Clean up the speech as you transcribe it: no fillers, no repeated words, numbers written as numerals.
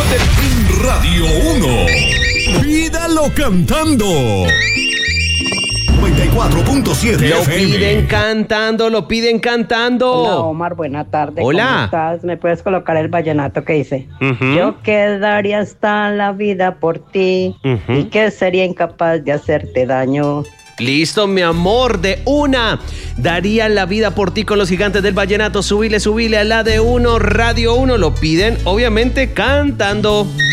En Radio 1. Pídalo cantando. 94.7 Lo FM. piden cantando, lo piden cantando. Hola Omar, buena tarde. Hola. ¿Cómo estás? ¿Me puedes colocar el vallenato que dice? Ujú. Yo quedaría hasta la vida por ti Ujú. y que sería incapaz de hacerte daño. Listo, mi amor, de una. Daría la vida por ti con los gigantes del vallenato. Subile a la de 1, Radio 1. Lo piden, obviamente, cantando.